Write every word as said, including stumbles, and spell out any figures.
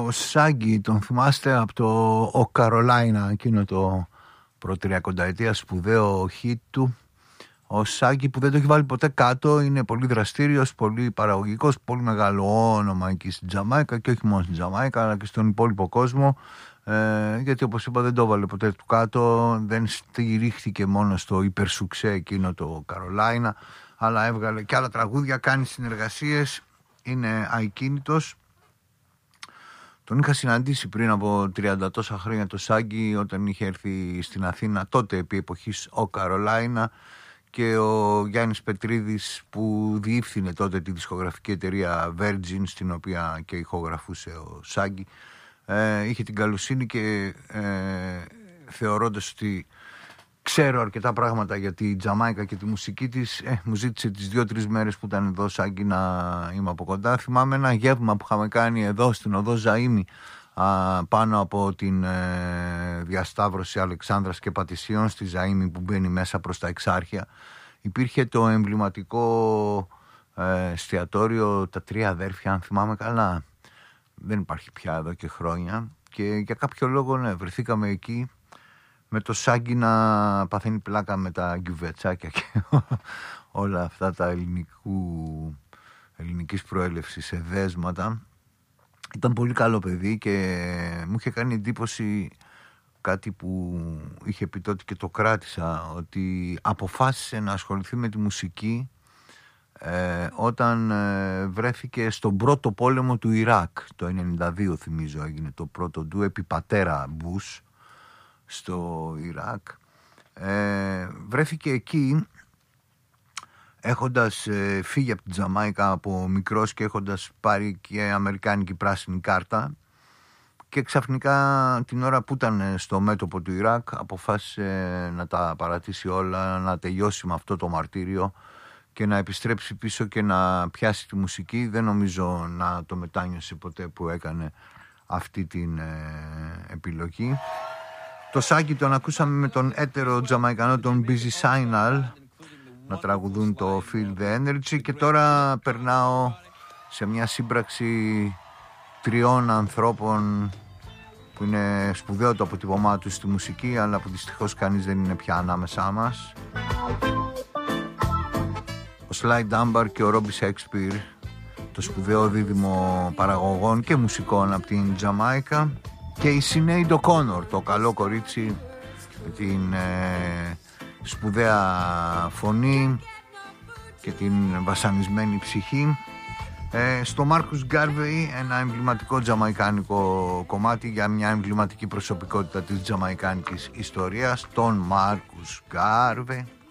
Ο Σάγκη, τον θυμάστε από το «Ο Καρολάινα», εκείνο το προτριακονταετία σπουδαίο hit του. Ο Σάγκη, που δεν το έχει βάλει ποτέ κάτω, είναι πολύ δραστήριος, πολύ παραγωγικός, πολύ μεγάλο όνομα εκεί στην Τζαμάικα, και όχι μόνο στην Τζαμάικα αλλά και στον υπόλοιπο κόσμο, ε, γιατί όπως είπα δεν το έβαλε ποτέ του κάτω, δεν στηρίχθηκε μόνο στο υπερσουξέ εκείνο το «Καρολάινα», αλλά έβγαλε και άλλα τραγούδια, κάνει συνεργασίες, είναι ακίνητος. Τον είχα συναντήσει πριν από τριάντα τόσα χρόνια το Σάγκη, όταν είχε έρθει στην Αθήνα, τότε επί εποχής «Ο Καρολάινα», και ο Γιάννης Πετρίδης, που διεύθυνε τότε τη δισκογραφική εταιρεία Virgin, στην οποία και ηχογραφούσε ο Σάγκη, ε, είχε την καλοσύνη και ε, θεωρώντας ότι ξέρω αρκετά πράγματα για τη Τζαμάικα και τη μουσική της, ε, μου ζήτησε τις δύο-τρεις μέρες που ήταν εδώ Σάγκη να είμαι από κοντά. Θυμάμαι ένα γεύμα που είχαμε κάνει εδώ στην οδό Ζαΐμι, α, πάνω από την ε, διασταύρωση Αλεξάνδρας και Πατησίων στη Ζαΐμι, που μπαίνει μέσα προς τα Εξάρχεια. Υπήρχε το εμβληματικό ε, εστιατόριο «Τα Τρία Αδέρφια», αν θυμάμαι καλά. Δεν υπάρχει πια εδώ και χρόνια, και για κάποιο λόγο ναι, βρεθήκαμε εκεί με το Σάγκη να παθαίνει πλάκα με τα γκιουβετσάκια και όλα αυτά τα ελληνικού, ελληνικής προέλευσης εδέσματα. Ήταν πολύ καλό παιδί και μου είχε κάνει εντύπωση κάτι που είχε πει τότε και το κράτησα, ότι αποφάσισε να ασχοληθεί με τη μουσική ε, όταν ε, βρέθηκε στον πρώτο πόλεμο του Ιράκ. Το ενενήντα δύο θυμίζω έγινε το πρώτο του επί πατέρα Μπούς στο Ιράκ. Ε, βρέθηκε εκεί έχοντας ε, φύγει από την Τζαμάικα από μικρός και έχοντας πάρει και αμερικάνικη πράσινη κάρτα, και ξαφνικά την ώρα που ήταν στο μέτωπο του Ιράκ αποφάσισε να τα παρατήσει όλα, να τελειώσει με αυτό το μαρτύριο και να επιστρέψει πίσω και να πιάσει τη μουσική. Δεν νομίζω να το μετάνιωσε ποτέ που έκανε αυτή την ε, επιλογή. Το Σάγκη τον ακούσαμε με τον έτερο Τζαμαϊκανό, τον Busy Signal, να τραγουδούν το Feel the Energy, και τώρα περνάω σε μια σύμπραξη τριών ανθρώπων που είναι σπουδαίο το αποτύπωμά τους στη μουσική, αλλά που δυστυχώς κανείς δεν είναι πια ανάμεσά μας. Ο Sly Dunbar και ο Robbie Shakespeare, το σπουδαίο δίδυμο παραγωγών και μουσικών από την Τζαμάικα, και η Sinead O'Connor, το καλό κορίτσι με την ε, σπουδαία φωνή και την βασανισμένη ψυχή. Ε, στο Marcus Garvey, ένα εμβληματικό τζαμαϊκάνικο κομμάτι για μια εμβληματική προσωπικότητα της τζαμαϊκάνικης ιστορίας, τον Marcus Garvey.